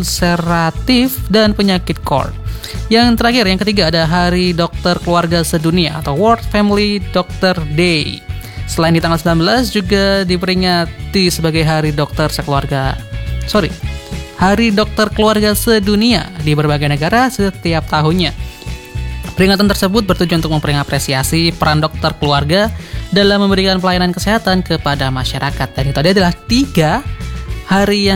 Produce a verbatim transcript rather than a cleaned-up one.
ulceratif dan penyakit core. Yang terakhir, yang ketiga ada Hari Dokter Keluarga Sedunia atau World Family Doctor Day. Selain di tanggal sembilan belas juga diperingati sebagai Hari Dokter Sekeluarga. Sorry, Hari Dokter Keluarga Sedunia di berbagai negara setiap tahunnya. Peringatan tersebut bertujuan untuk mengapresiasi peran dokter keluarga dalam memberikan pelayanan kesehatan kepada masyarakat. Dan itu adalah tiga hari yang